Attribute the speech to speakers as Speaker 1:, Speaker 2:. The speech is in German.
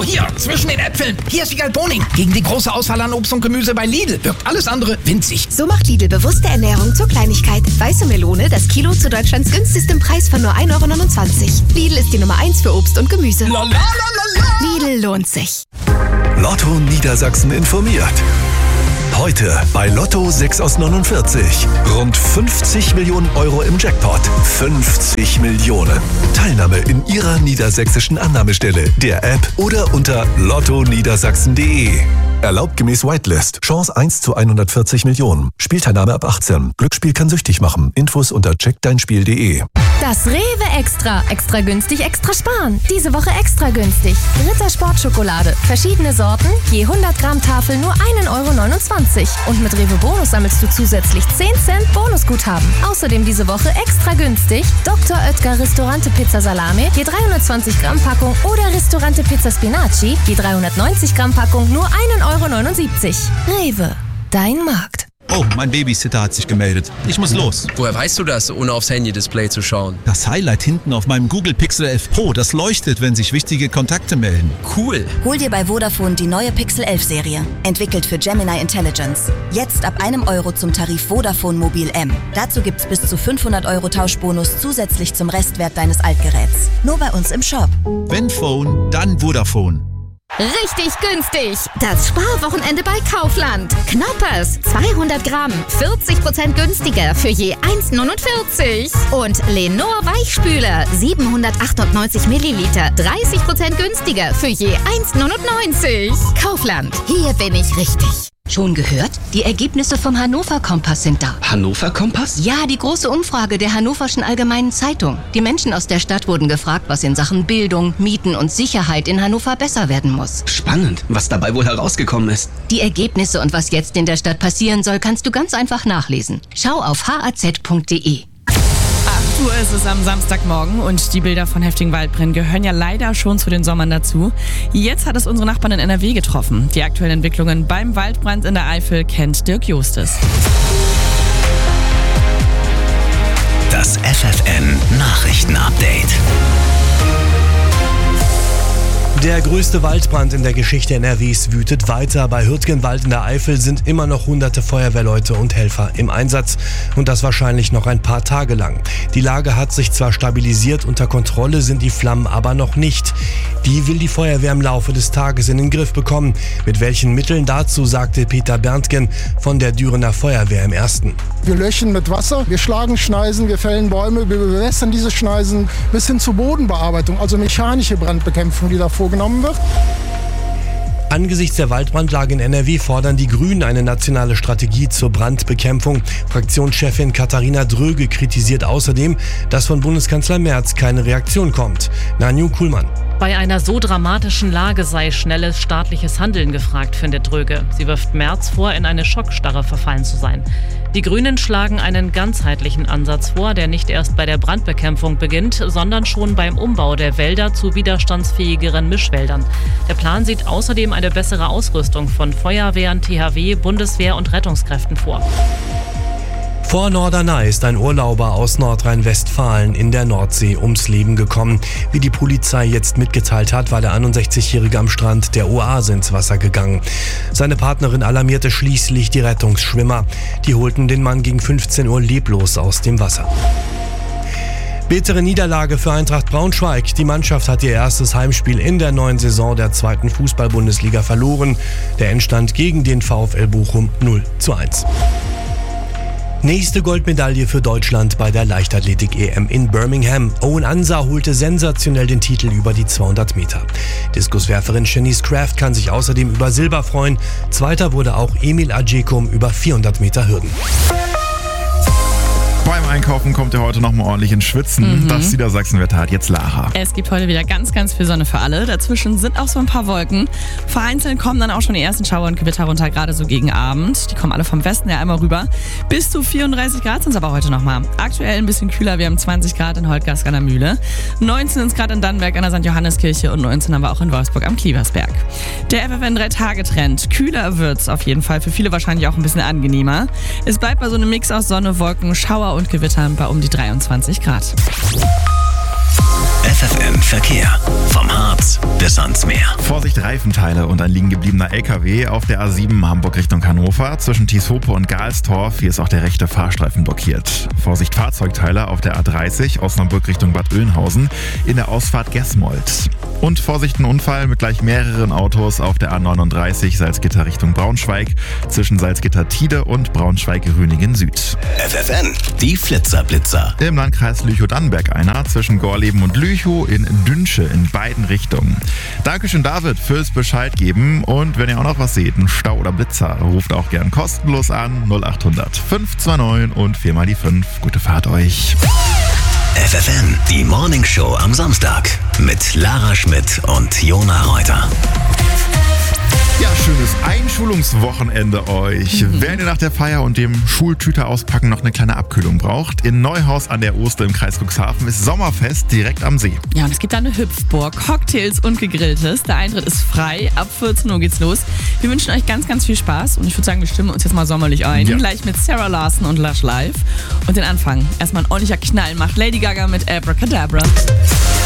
Speaker 1: hier, zwischen den Äpfeln. Hier ist Wiegald Boning. Gegen die große Auswahl an Obst und Gemüse bei Lidl wirkt alles andere winzig.
Speaker 2: So macht Lidl bewusste Ernährung zur Kleinigkeit. Weiße Melone, das Kilo zu Deutschlands günstigstem Preis von nur 1,29 €. Lidl ist die Nummer 1 für Obst und Gemüse. Lidl lohnt sich.
Speaker 3: Lotto Niedersachsen informiert. Heute bei Lotto 6 aus 49. Rund 50 Millionen € im Jackpot. 50 Millionen. Teilnahme in Ihrer niedersächsischen Annahmestelle, der App oder unter lottoniedersachsen.de. Erlaubt gemäß Whitelist. Chance 1 zu 140 Millionen. Spielteilnahme ab 18. Glücksspiel kann süchtig machen. Infos unter checkdeinspiel.de.
Speaker 4: Das Rewe Extra. Extra günstig, extra sparen. Diese Woche extra günstig. Ritter Sportschokolade. Verschiedene Sorten, je 100 Gramm Tafel nur 1,29 €. Und mit Rewe Bonus sammelst du zusätzlich 10 Cent Bonusguthaben. Außerdem diese Woche extra günstig Dr. Oetker Ristorante Pizza Salame, je 320 Gramm Packung oder Ristorante Pizza Spinaci, je 390 Gramm Packung nur 1,79 €. Rewe, dein Markt.
Speaker 5: Oh, mein Babysitter hat sich gemeldet. Ich muss los.
Speaker 6: Woher weißt du das, ohne aufs Handy-Display zu schauen?
Speaker 5: Das Highlight hinten auf meinem Google Pixel 11 Pro, das leuchtet, wenn sich wichtige Kontakte melden.
Speaker 6: Cool.
Speaker 7: Hol dir bei Vodafone die neue Pixel 11 Serie. Entwickelt für Gemini Intelligence. Jetzt ab 1 € zum Tarif Vodafone Mobil M. Dazu gibt's bis zu 500 € Tauschbonus zusätzlich zum Restwert deines Altgeräts. Nur bei uns im Shop.
Speaker 5: Wenn Phone, dann Vodafone.
Speaker 4: Richtig günstig! Das Sparwochenende bei Kaufland. Knoppers, 200 Gramm, 40% günstiger für je 1,49 €. Und Lenor Weichspüler, 798 Milliliter, 30% günstiger für je 1,99 €. Kaufland, hier bin ich richtig.
Speaker 8: Schon gehört? Die Ergebnisse vom Hannover-Kompass sind da.
Speaker 6: Hannover-Kompass?
Speaker 8: Ja, die große Umfrage der Hannoverschen Allgemeinen Zeitung. Die Menschen aus der Stadt wurden gefragt, was in Sachen Bildung, Mieten und Sicherheit in Hannover besser werden muss.
Speaker 6: Spannend, was dabei wohl herausgekommen ist.
Speaker 8: Die Ergebnisse und was jetzt in der Stadt passieren soll, kannst du ganz einfach nachlesen. Schau auf haz.de.
Speaker 9: 8 Uhr ist es am Samstagmorgen und die Bilder von heftigen Waldbränden gehören ja leider schon zu den Sommern dazu. Jetzt hat es unsere Nachbarn in NRW getroffen. Die aktuellen Entwicklungen beim Waldbrand in der Eifel kennt Dirk Justes.
Speaker 10: Das FFN Nachrichten-Update.
Speaker 11: Der größte Waldbrand in der Geschichte NRWs wütet weiter. Bei Hürtgenwald in der Eifel sind immer noch hunderte Feuerwehrleute und Helfer im Einsatz. Und das wahrscheinlich noch ein paar Tage lang. Die Lage hat sich zwar stabilisiert, unter Kontrolle sind die Flammen aber noch nicht. Die will die Feuerwehr im Laufe des Tages in den Griff bekommen. Mit welchen Mitteln dazu, sagte Peter Berntgen von der Dürener Feuerwehr im Ersten.
Speaker 12: Wir löschen mit Wasser, wir schlagen Schneisen, wir fällen Bäume, wir bewässern diese Schneisen bis hin zur Bodenbearbeitung, also mechanische Brandbekämpfung, die da vorgenommen wird.
Speaker 11: Angesichts der Waldbrandlage in NRW fordern die Grünen eine nationale Strategie zur Brandbekämpfung. Fraktionschefin Katharina Dröge kritisiert außerdem, dass von Bundeskanzler Merz keine Reaktion kommt. Nanju Kuhlmann.
Speaker 13: Bei einer so dramatischen Lage sei schnelles staatliches Handeln gefragt, findet Dröge. Sie wirft Merz vor, in eine Schockstarre verfallen zu sein. Die Grünen schlagen einen ganzheitlichen Ansatz vor, der nicht erst bei der Brandbekämpfung beginnt, sondern schon beim Umbau der Wälder zu widerstandsfähigeren Mischwäldern. Der Plan sieht außerdem eine bessere Ausrüstung von Feuerwehren, THW, Bundeswehr und Rettungskräften vor.
Speaker 11: Vor Norderney ist ein Urlauber aus Nordrhein-Westfalen in der Nordsee ums Leben gekommen. Wie die Polizei jetzt mitgeteilt hat, war der 61-Jährige am Strand der Oase ins Wasser gegangen. Seine Partnerin alarmierte schließlich die Rettungsschwimmer. Die holten den Mann gegen 15 Uhr leblos aus dem Wasser. Bittere Niederlage für Eintracht Braunschweig. Die Mannschaft hat ihr erstes Heimspiel in der neuen Saison der 2. Fußball-Bundesliga verloren. Der Endstand gegen den VfL Bochum 0:1. Nächste Goldmedaille für Deutschland bei der Leichtathletik-EM in Birmingham. Owen Ansah holte sensationell den Titel über die 200 Meter. Diskuswerferin Shanice Kraft kann sich außerdem über Silber freuen. Zweiter wurde auch Emil Adjekum über 400 Meter Hürden.
Speaker 14: Beim Einkaufen kommt ihr heute noch mal ordentlich ins Schwitzen. Das Niedersachsenwetter hat jetzt Lara.
Speaker 9: Es gibt heute wieder ganz, ganz viel Sonne für alle. Dazwischen sind auch so ein paar Wolken. Vereinzelt kommen dann auch schon die ersten Schauer und Gewitter runter, gerade so gegen Abend. Die kommen alle vom Westen ja einmal rüber. Bis zu 34 Grad sind es aber heute nochmal. Aktuell ein bisschen kühler. Wir haben 20 Grad in Holtgast an der Mühle. 19 sind es gerade in Dannenberg an der St. Johanneskirche und 19 haben wir auch in Wolfsburg am Klieversberg. Der FFN 3-Tage-Trend. Kühler wird's auf jeden Fall. Für viele wahrscheinlich auch ein bisschen angenehmer. Es bleibt bei so einem Mix aus Sonne, Wolken, Schauer und Gewittern bei um die 23 Grad.
Speaker 10: FFN Verkehr. Vom Harz bis ans Meer.
Speaker 14: Vorsicht, Reifenteile und ein liegen gebliebener LKW auf der A7 Hamburg Richtung Hannover. Zwischen Tieshope und Galstorf, hier ist auch der rechte Fahrstreifen blockiert. Vorsicht, Fahrzeugteile auf der A30 Osnabrück Richtung Bad Oeynhausen in der Ausfahrt Gesmold. Und Vorsicht, ein Unfall mit gleich mehreren Autos auf der A39 Salzgitter Richtung Braunschweig zwischen Salzgitter-Tide und Braunschweig-Rüningen Süd.
Speaker 10: FFN, die Flitzer-Blitzer.
Speaker 14: Im Landkreis Lüchow-Dannenberg einer zwischen Gorleben und Lüchow in Dünsche in beiden Richtungen. Dankeschön David fürs Bescheid geben und wenn ihr auch noch was seht, einen Stau oder Blitzer, ruft auch gern kostenlos an 0800 529 und 4 mal die 5. Gute Fahrt euch.
Speaker 10: FFN, die Morning Show am Samstag mit Lara Schmidt und Jona Reuter.
Speaker 14: Ja, schönes Einschulungswochenende euch. Wenn ihr nach der Feier und dem Schultüte auspacken noch eine kleine Abkühlung braucht, in Neuhaus an der Oster im Kreis Cuxhaven ist Sommerfest direkt am See.
Speaker 9: Ja, und es gibt da eine Hüpfburg, Cocktails und Gegrilltes. Der Eintritt ist frei, ab 14 Uhr geht's los. Wir wünschen euch ganz, ganz viel Spaß und ich würde sagen, wir stimmen uns jetzt mal sommerlich ein. Ja. Gleich mit Sarah Larson und Lush Live. Und den Anfang, erstmal ein ordentlicher Knall macht Lady Gaga mit Abracadabra.